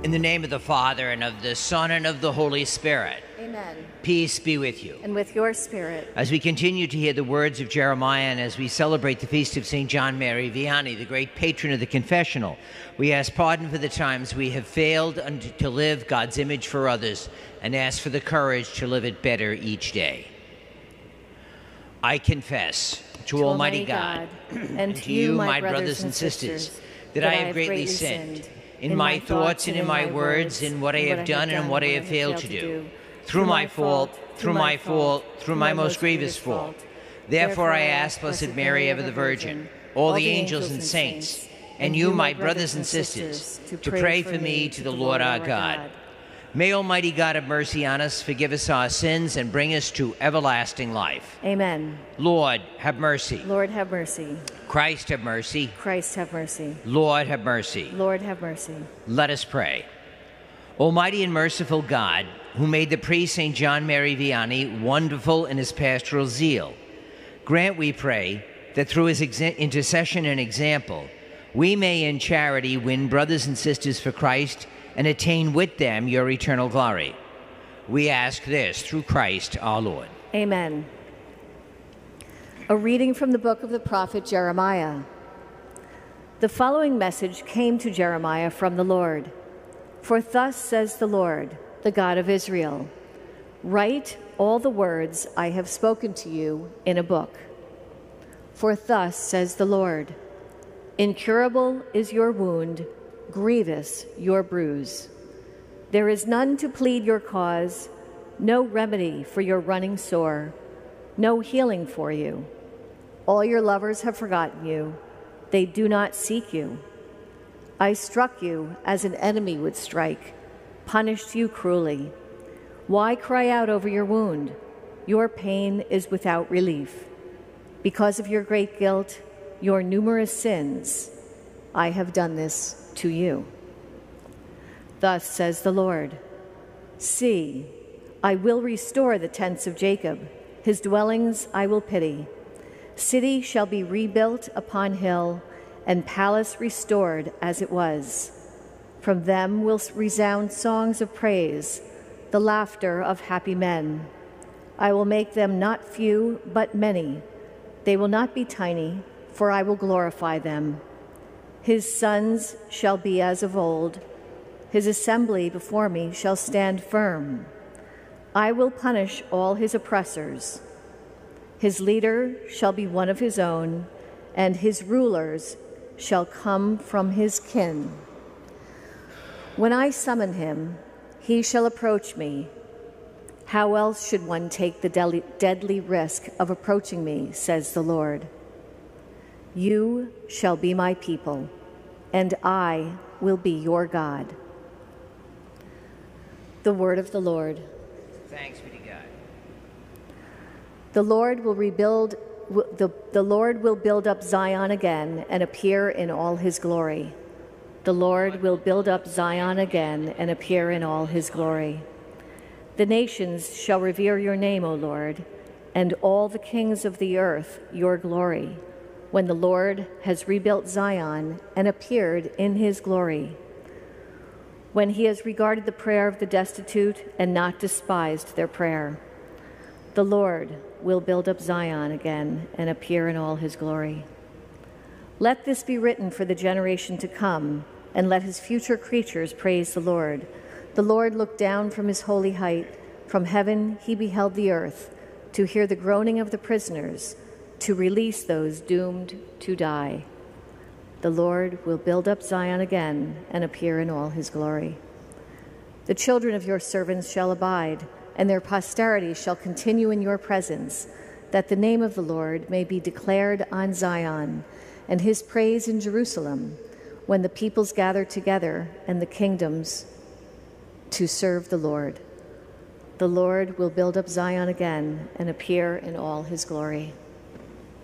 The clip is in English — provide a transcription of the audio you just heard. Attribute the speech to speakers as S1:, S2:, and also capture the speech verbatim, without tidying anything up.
S1: In the name of the Father, and of the Son, and of the Holy Spirit.
S2: Amen.
S1: Peace be with you.
S2: And with your spirit.
S1: As we continue to hear the words of Jeremiah, and as we celebrate the feast of Saint John Mary Vianney, the great patron of the confessional, we ask pardon for the times we have failed to live God's image for others, and ask for the courage to live it better each day. I confess to, to Almighty God, God and to you, my brothers and sisters, that I have greatly sinned in my thoughts and in my words, in what I have done and in what I have failed to do, through my fault, through my fault, through my most grievous fault. Therefore I ask Blessed Mary, ever the Virgin, all the angels and saints, and you, my brothers and sisters, to pray for me to the Lord our God. May Almighty God have mercy on us, forgive us our sins, and bring us to everlasting life.
S2: Amen.
S1: Lord, have mercy.
S2: Lord, have mercy.
S1: Christ, have mercy.
S2: Christ, have mercy.
S1: Lord, have mercy.
S2: Lord, have mercy.
S1: Let us pray. Almighty and merciful God, who made the priest Saint John Mary Vianney wonderful in his pastoral zeal, grant, we pray, that through his intercession and example, we may in charity win brothers and sisters for Christ and attain with them your eternal glory. We ask this through Christ our Lord.
S2: Amen. A reading from the book of the prophet Jeremiah. The following message came to Jeremiah from the Lord. For thus says the Lord, the God of Israel, write all the words I have spoken to you in a book. For thus says the Lord, incurable is your wound, grievous your bruise. There is none to plead your cause, no remedy for your running sore, no healing for you. All your lovers have forgotten you, they do not seek you. I struck you as an enemy would strike, punished you cruelly. Why cry out over your wound? Your pain is without relief. Because of your great guilt, your numerous sins, I have done this to you. Thus says the Lord, see, I will restore the tents of Jacob, his dwellings I will pity. City shall be rebuilt upon hill, and palace restored as it was. From them will resound songs of praise, the laughter of happy men. I will make them not few, but many. They will not be tiny, for I will glorify them. His sons shall be as of old. His assembly before me shall stand firm. I will punish all his oppressors. His leader shall be one of his own, and his rulers shall come from his kin. When I summon him, he shall approach me. How else should one take the deadly, deadly risk of approaching me, says the Lord. You shall be my people, and I will be your God. The word of the Lord.
S1: Thanks be to God.
S2: The Lord will rebuild, the, the Lord will build up Zion again and appear in all his glory. The Lord will build up Zion again and appear in all his glory. The nations shall revere your name, O Lord, and all the kings of the earth your glory, when the Lord has rebuilt Zion and appeared in his glory, when he has regarded the prayer of the destitute and not despised their prayer. The Lord will build up Zion again and appear in all his glory. Let this be written for the generation to come, and let his future creatures praise the Lord. The Lord looked down from his holy height. From heaven he beheld the earth, to hear the groaning of the prisoners, to release those doomed to die. The Lord will build up Zion again and appear in all his glory. The children of your servants shall abide, and their posterity shall continue in your presence, that the name of the Lord may be declared on Zion, and his praise in Jerusalem, when the peoples gather together and the kingdoms to serve the Lord. The Lord will build up Zion again and appear in all his glory.